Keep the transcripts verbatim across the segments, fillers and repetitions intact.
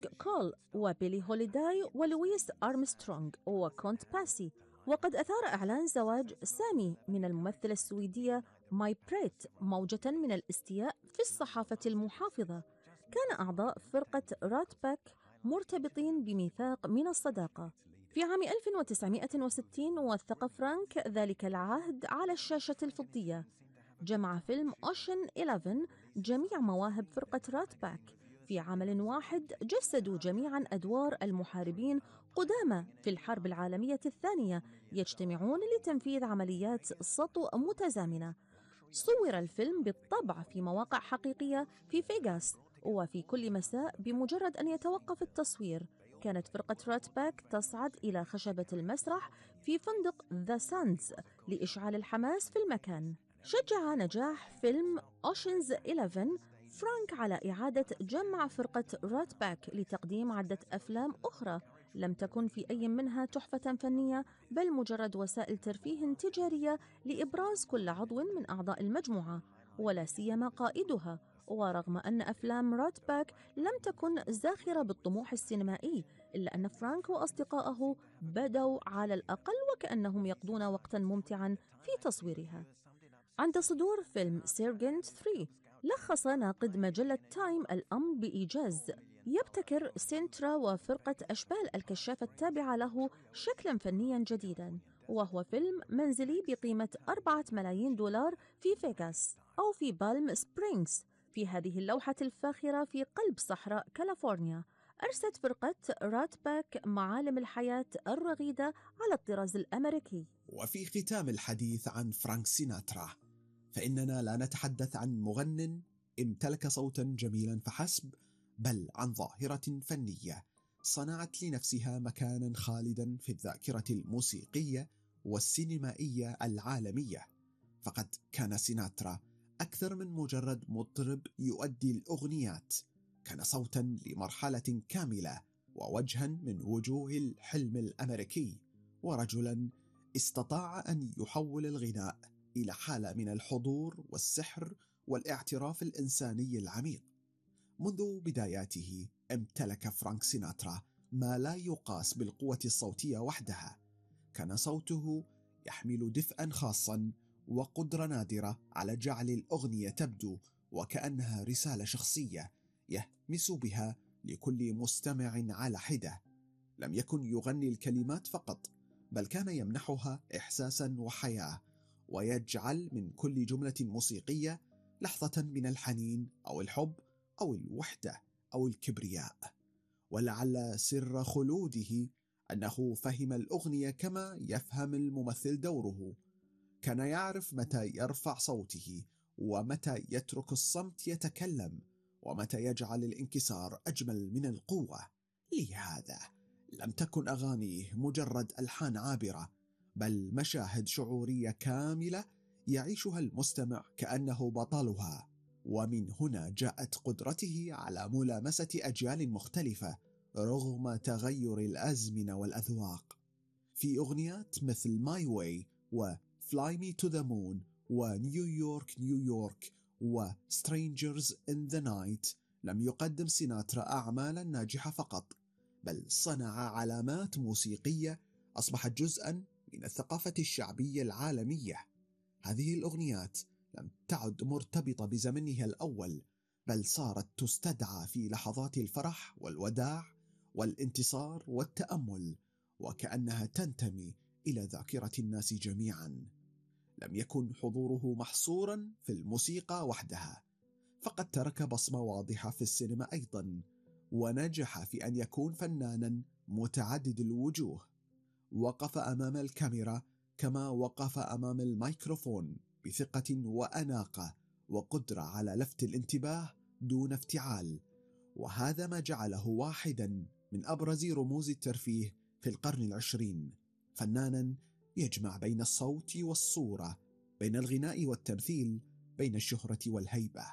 كول وبيلي هوليداي ولويس أرمسترونغ وكونت باسي. وقد أثار إعلان زواج سامي من الممثلة السويدية ماي بريت موجة من الاستياء في الصحافة المحافظة. كان أعضاء فرقة رات باك مرتبطين بميثاق من الصداقة. في عام ألف وتسعمائة وستين وثق فرانك ذلك العهد على الشاشة الفضية. جمع فيلم أوشن إحدى عشر جميع مواهب فرقة رات باك في عمل واحد. جسدوا جميعا أدوار المحاربين قدامى في الحرب العالمية الثانية، يجتمعون لتنفيذ عمليات سطو متزامنة. صور الفيلم بالطبع في مواقع حقيقية في فيغاس، وفي كل مساء بمجرد أن يتوقف التصوير كانت فرقة رات باك تصعد إلى خشبة المسرح في فندق ذا ساندز لإشعال الحماس في المكان. شجع نجاح فيلم أوشنز إحدى عشر فرانك على إعادة جمع فرقة رات باك لتقديم عدة أفلام أخرى لم تكن في أي منها تحفة فنية، بل مجرد وسائل ترفيه تجارية لإبراز كل عضو من أعضاء المجموعة، ولا سيما قائدها. ورغم أن أفلام رات باك لم تكن زاخرة بالطموح السينمائي، إلا أن فرانك وأصدقائه بدوا على الأقل وكأنهم يقضون وقتا ممتعا في تصويرها. عند صدور فيلم سيرجنت ثلاثة لخص ناقد مجلة تايم الأمر بإيجاز: يبتكر سينترا وفرقة أشبال الكشاف التابعة له شكلا فنيا جديدا، وهو فيلم منزلي بقيمة أربعة ملايين دولار في فيغاس أو في بالم سبرينغز. في هذه اللوحة الفاخرة في قلب صحراء كاليفورنيا أرست فرقة رات باك معالم الحياة الرغيدة على الطراز الأمريكي. وفي ختام الحديث عن فرانك سيناترا، فإننا لا نتحدث عن مغن امتلك صوتا جميلا فحسب، بل عن ظاهرة فنية صنعت لنفسها مكانا خالدا في الذاكرة الموسيقية والسينمائية العالمية. فقد كان سيناترا أكثر من مجرد مطرب يؤدي الأغنيات، كان صوتا لمرحلة كاملة ووجها من وجوه الحلم الأمريكي، ورجلا استطاع أن يحول الغناء إلى حالة من الحضور والسحر والاعتراف الإنساني العميق. منذ بداياته امتلك فرانك سيناترا ما لا يقاس بالقوة الصوتية وحدها. كان صوته يحمل دفئا خاصا وقدرة نادرة على جعل الأغنية تبدو وكأنها رسالة شخصية يهمس بها لكل مستمع على حدة. لم يكن يغني الكلمات فقط، بل كان يمنحها إحساسا وحياة، ويجعل من كل جملة موسيقية لحظة من الحنين أو الحب أو الوحدة أو الكبرياء. ولعل سر خلوده أنه فهم الأغنية كما يفهم الممثل دوره. كان يعرف متى يرفع صوته ومتى يترك الصمت يتكلم، ومتى يجعل الانكسار أجمل من القوة. لهذا لم تكن أغانيه مجرد ألحان عابرة، بل مشاهد شعورية كاملة يعيشها المستمع كأنه بطلها. ومن هنا جاءت قدرته على ملامسة أجيال مختلفة رغم تغير الأزمنة والأذواق. في أغنيات مثل My Way و Fly Me to the Moon و New York New York و Strangers in the Night لم يقدم سيناترا أعمالا ناجحة فقط، بل صنع علامات موسيقية أصبحت جزءا من الثقافة الشعبية العالمية. هذه الأغنيات لم تعد مرتبطة بزمنها الأول، بل صارت تستدعى في لحظات الفرح والوداع والانتصار والتأمل، وكأنها تنتمي إلى ذاكرة الناس جميعا. لم يكن حضوره محصورا في الموسيقى وحدها، فقد ترك بصمة واضحة في السينما أيضا، ونجح في أن يكون فنانا متعدد الوجوه. وقف أمام الكاميرا كما وقف أمام الميكروفون بثقة وأناقة وقدرة على لفت الانتباه دون افتعال، وهذا ما جعله واحدا من أبرز رموز الترفيه في القرن العشرين. فنانا يجمع بين الصوت والصورة، بين الغناء والتمثيل، بين الشهرة والهيبة.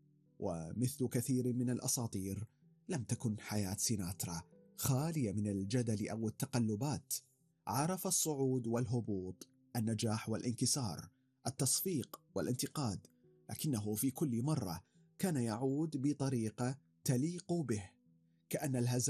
ومثل كثير من الأساطير، لم تكن حياة سيناترا خالية من الجدل أو التقلبات. عرف الصعود والهبوط، النجاح والانكسار، التصفيق والانتقاد، لكنه في كل مرة كان يعود بطريقة تليق به. كأن الهزائم